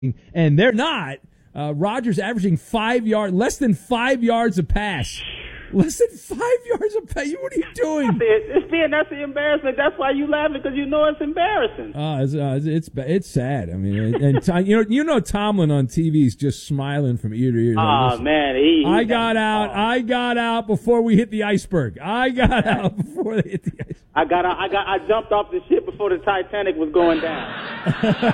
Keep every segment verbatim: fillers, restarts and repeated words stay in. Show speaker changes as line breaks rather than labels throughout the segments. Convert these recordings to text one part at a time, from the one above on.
And they're not. Uh, Rodgers averaging five yards, less than five yards a pass. Less than five yards a pass. What are you doing?
It's being that's the embarrassment. That's why you laughing, because you know it's embarrassing.
Uh, it's, uh, it's it's sad. I mean, and, and Tom, you know you know Tomlin on T V is just smiling from ear to ear.
Oh like, man, he, he
I got out. Oh. I got out before we hit the iceberg. I got out before they hit the iceberg.
I got out, I got I jumped off the ship before the Titanic was going down.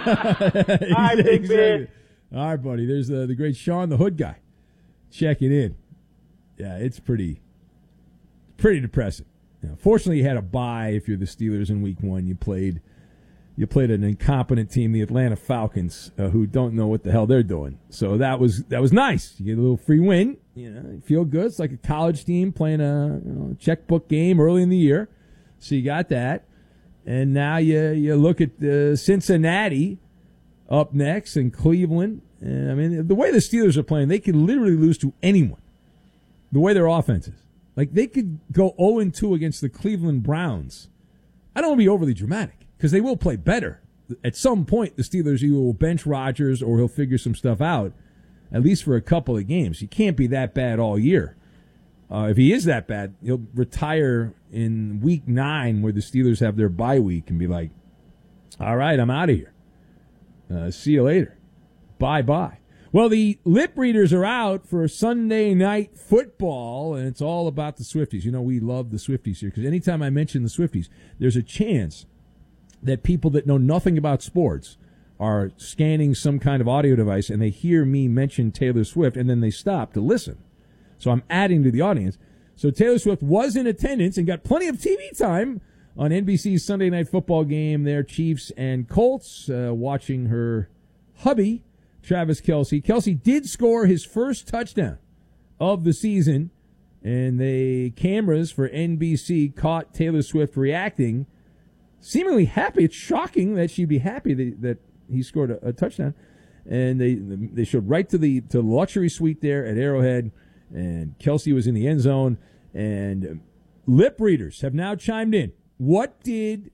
All right, Big exactly. Ben. All right, buddy. There's the the great Sean the Hood guy checking in. Yeah, it's pretty, pretty depressing. You know, fortunately, you had a bye. If you're the Steelers in Week One, you played, you played an incompetent team, the Atlanta Falcons, uh, who don't know what the hell they're doing. So that was that was nice. You get a little free win. You know, you feel good. It's like a college team playing a you know, checkbook game early in the year. So you got that, and now you you look at uh, Cincinnati up next and Cleveland. And I mean, the way the Steelers are playing, they could literally lose to anyone. The way their offense is. Like, they could go oh and two against the Cleveland Browns. I don't want to be overly dramatic, because they will play better. At some point, the Steelers either will bench Rodgers or he'll figure some stuff out, at least for a couple of games. He can't be that bad all year. Uh, if he is that bad, he'll retire in week nine where the Steelers have their bye week and be like, all right, I'm out of here. Uh, see you later. Bye-bye. Well, the lip readers are out for Sunday night football, and it's all about the Swifties. You know, we love the Swifties here, because anytime I mention the Swifties, there's a chance that people that know nothing about sports are scanning some kind of audio device, and they hear me mention Taylor Swift, and then they stop to listen. So I'm adding to the audience. So Taylor Swift was in attendance and got plenty of T V time on N B C's Sunday night football game there, Chiefs and Colts, uh, watching her hubby, Travis Kelce. Kelce did score his first touchdown of the season, and the cameras for N B C caught Taylor Swift reacting, seemingly happy. It's shocking that she'd be happy that, that he scored a, a touchdown. And they they showed right to the to the luxury suite there at Arrowhead, and Kelce was in the end zone. And lip readers have now chimed in. What did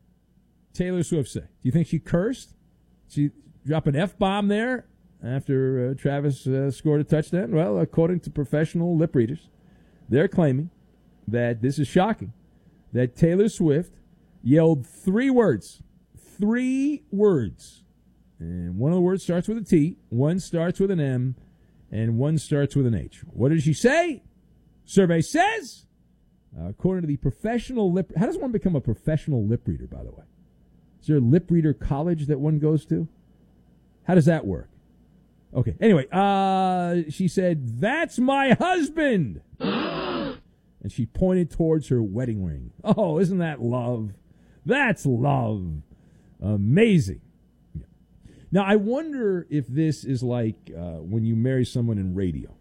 Taylor Swift say? Do you think she cursed? She drop an F-bomb there after uh, Travis uh, scored a touchdown? Well, according to professional lip readers, they're claiming that this is shocking, that Taylor Swift yelled three words. Three words. And one of the words starts with a T, one starts with an M, and one starts with an H. What did she say? Survey says, uh, according to the professional lip... How does one become a professional lip reader, by the way? Is there a lip reader college that one goes to? How does that work? Okay, anyway, uh, she said, "That's my husband!" And she pointed towards her wedding ring. Oh, isn't that love? That's love. Amazing. Yeah. Now, I wonder if this is like uh, when you marry someone in radio.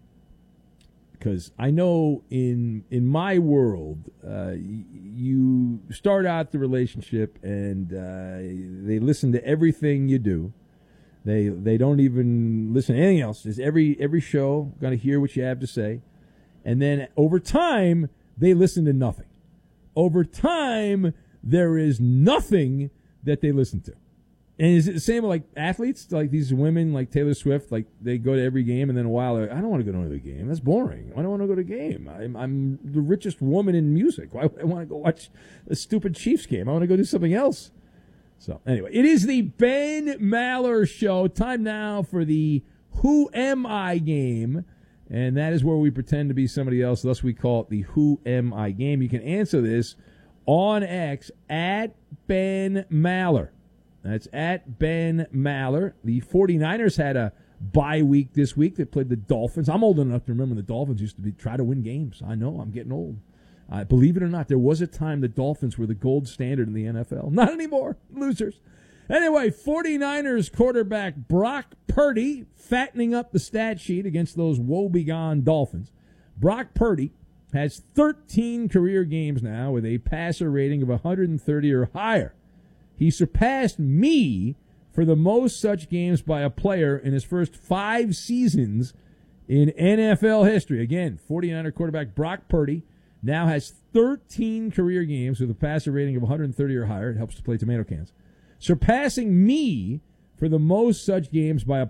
Because I know in in my world, uh, y- you start out the relationship and uh, they listen to everything you do. They they don't even listen to anything else. Just every every show, got to hear what you have to say. And then over time, they listen to nothing. Over time, there is nothing that they listen to. And is it the same with like athletes? Like these women, like Taylor Swift, like they go to every game and then a while, like, I don't want to go to another game. That's boring. I don't want to go to a game. I'm, I'm the richest woman in music. Why would I want to go watch a stupid Chiefs game? I want to go do something else. So anyway, it is the Ben Maller Show. Time now for the Who Am I game. And that is where we pretend to be somebody else. Thus we call it the Who Am I game. You can answer this on X at Ben Maller. That's at Ben Maller. The 49ers had a bye week this week. They played the Dolphins. I'm old enough to remember the Dolphins used to be try to win games. I know, I'm getting old. Uh, believe it or not, there was a time the Dolphins were the gold standard in the N F L. Not anymore. Losers. Anyway, 49ers quarterback Brock Purdy fattening up the stat sheet against those woebegone Dolphins. Brock Purdy has thirteen career games now with a passer rating of one hundred thirty or higher. He surpassed me for the most such games by a player in his first five seasons in N F L history. Again, 49er quarterback Brock Purdy now has thirteen career games with a passer rating of one hundred thirty or higher. It helps to play tomato cans. Surpassing me for the most such games by a